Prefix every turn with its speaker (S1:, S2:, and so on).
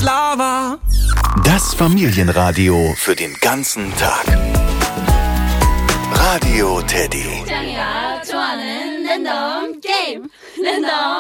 S1: klar war.
S2: Das Familienradio für den ganzen Tag. Radio Teddy.
S3: 짱이가 좋아하는 랜덤 게임. 랜덤